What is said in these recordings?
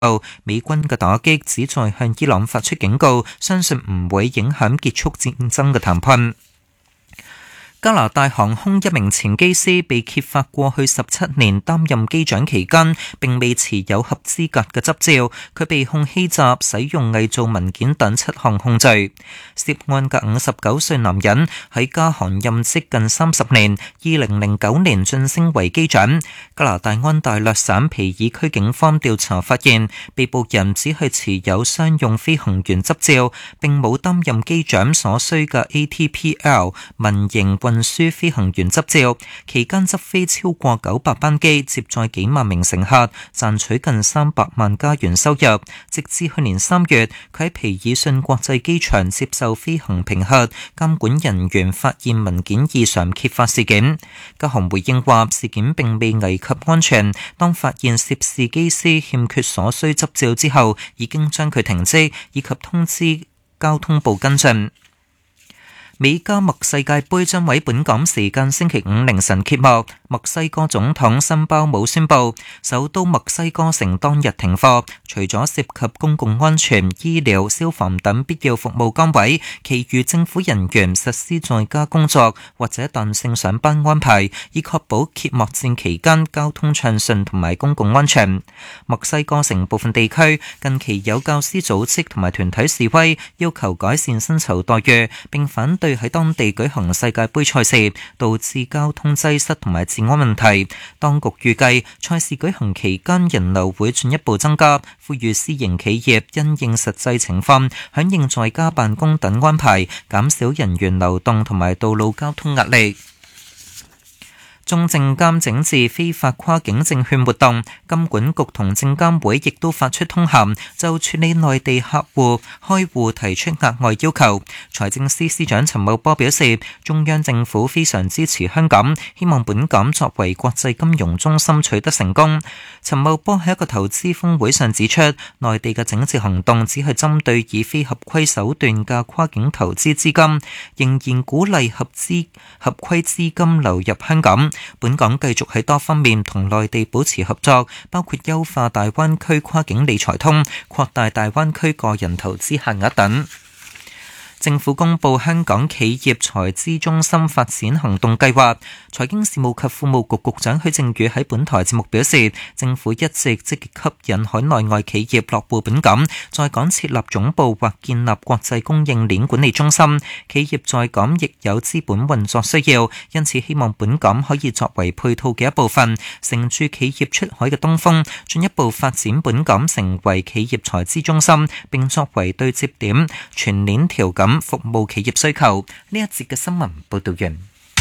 美軍嘅打擊旨在向伊朗發出警告，相信唔會影響結束戰爭嘅談判。加拿大航空一名前機師被揭發過去17年擔任機長期間並未持有合資格嘅執照，佢被控欺詐、使用偽造文件等7項控罪。涉案嘅59歲男人喺加航任職近30年，2009年晉升為機長。加拿大安大略省皮爾區警方調查發現，被捕人只係持有商用飛行員執照，並冇擔任機長所需嘅 ATPL 民營運輸飛行員執照，期間執飛超過900班機，接載幾萬名乘客，賺取近300萬加元收入。直至去年3月，佢喺皮爾遜國際機場接受飛行評核，監管人員發現文件異常揭發事件。加航回應話，事件並未危及安全，當發現涉事機師欠缺所需執照之後，已經將佢停職，以及通知交通部跟進。美加墨世界盃將喺本港時間星期5凌晨揭幕。墨西哥總統辛鮑姆宣布，首都墨西哥城當日停課，除咗涉及公共安全、醫療、消防等必要服務崗位，其餘政府人員實施在家工作或者彈性上班安排，以確保揭幕戰期間交通暢順同埋公共安全。墨西哥城部分地區近期有教師組織同埋團體示威，要求改善薪酬待遇，並反對喺當地舉行世界盃賽事，導致交通擠塞同埋治安問題。當局預計賽事舉行期間人流會進一步增加，呼籲私營企業因應實際情況，響應在家辦公等安排，減少人員流動同埋道路交通壓力。中證監整治非法跨境證券活動，金管局同證監會亦都發出通函，就處理內地客戶開戶提出額外要求。財政司司長陳茂波表示，中央政府非常支持香港，希望本港作為國際金融中心取得成功。陳茂波喺一個投資峰會上指出，內地嘅整治行動只係針對以非合規手段嘅跨境投資資金，仍然鼓勵合規資金流入香港。本港繼續喺多方面同內地保持合作，包括優化大灣區跨境理財通、擴大大灣區個人投資限額等。政府公布香港企業財資中心發展行動計劃，財經事務及庫務局局長許正宇喺本台節目表示，政府一直積極吸引海內外企業落戶本港，在港設立總部或建立國際供應鏈管理中心。企業在港亦有資本運作需要，因此希望本港可以作為配套嘅一部分，乘住企業出海嘅東風，進一步發展本港成為企業財資中心，並作為對接點，全鏈調感服務企業需求。呢一節嘅新聞報道完。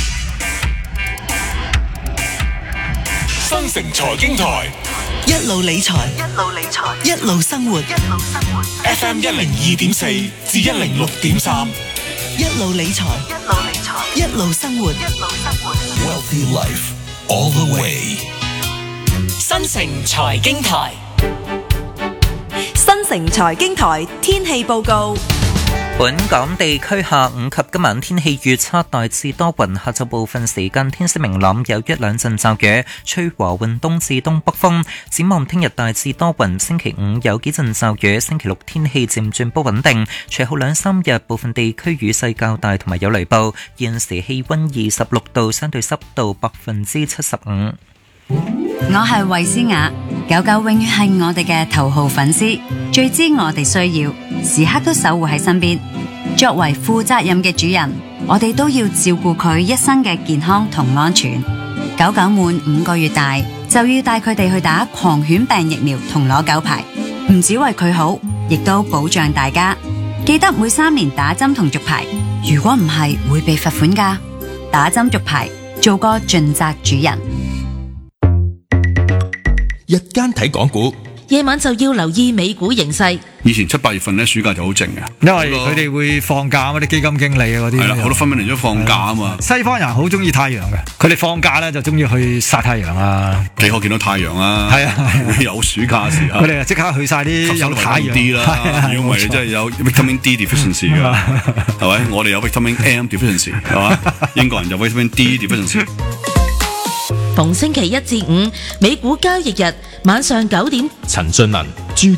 新城財經台一路理財，一路生活。 FM 102.4至106.3， 一路理財，一路生活。 Wealthy Life all the way。 新城財經台， 新城財經台天氣報告。 本港地區下午及今晚天氣預測大致多雲，下晝部分時間天色明朗，有一兩陣驟雨，吹和緩東至東北風。展望聽日大致多雲，星期五有幾陣驟雨，星期六天氣漸轉不穩定，隨後兩三日部分地區雨勢較大同埋有雷暴。現時氣溫26度，相對濕度75%。 我係衛詩雅，狗狗永遠係我哋嘅頭號粉絲，最知我哋需要，時刻都守護喺身邊。作為負責任嘅主人，我哋都要照顧佢一生嘅健康同安全。狗狗滿5個月大，就要帶佢哋去打狂犬病疫苗同攞狗牌，唔止為佢好，亦都保障大家。記得每3年打針同續牌，如果唔係會被罰款㗎。打針續牌，做個盡責主人。 日間睇港股， 夜晚就要留意美股形勢。 以前7、8月份咧，暑假就好靜嘅， 因為佢哋會放假啊，啲基金經理啊嗰啲。係啦， 好多分析嚟咗放假啊嘛。 西方人好中意太陽嘅，佢哋放假咧就中意去曬太陽啊。 幾可見到太陽啊？係啊，有暑假時候。 佢哋即刻去曬啲有太陽啲啦。如果唔係，真係有 vitamin D deficiency 㗎，係咪？我哋有 vitamin M deficiency， 係嘛？英國人就 vitamin D deficiency。 逢星期1至5，美股交易日晚上9點， 陳俊文、朱